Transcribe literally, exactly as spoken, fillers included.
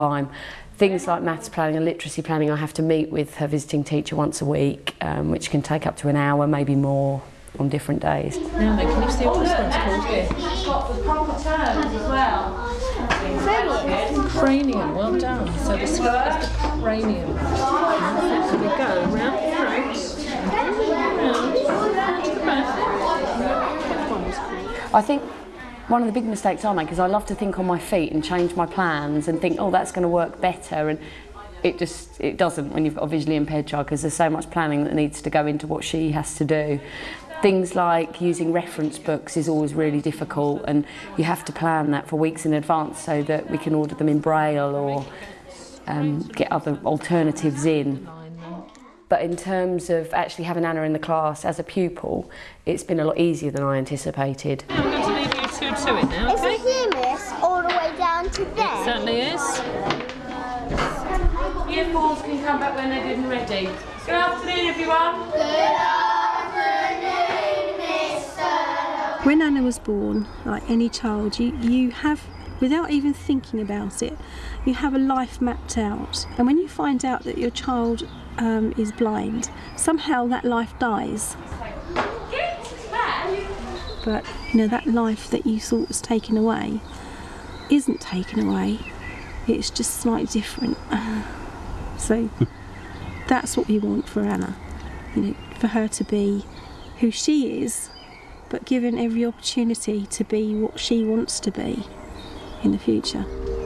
time. Things like maths planning and literacy planning, I have to meet with her visiting teacher once a week, um, which can take up to an hour, maybe more, on different days. Now then, can you see what this one's called here? It's got the proper terms as well. Cranium, well done. So the skirt is the cranium. There we go, round the throat, round to the back. I think one of the big mistakes I make is I love to think on my feet and change my plans and think, oh, that's going to work better, and it just it doesn't when you've got a visually impaired child, because there's so much planning that needs to go into what she has to do. Things like using reference books is always really difficult, and you have to plan that for weeks in advance so that we can order them in Braille or um, get other alternatives in. But in terms of actually having Anna in the class as a pupil, it's been a lot easier than I anticipated. I'm going to leave you to, to it now, okay? Is it here, miss, all the way down to there? It certainly is. Year fours can come back when they're good and ready. Good afternoon, everyone. Good afternoon, Mister When Anna was born, like any child, you, you have, without even thinking about it, you have a life mapped out. And when you find out that your child um, is blind, somehow that life dies. But you know, that life that you thought was taken away isn't taken away. It's just slightly different. So that's what we want for Anna. You know, for her to be who she is, but given every opportunity to be what she wants to be in the future.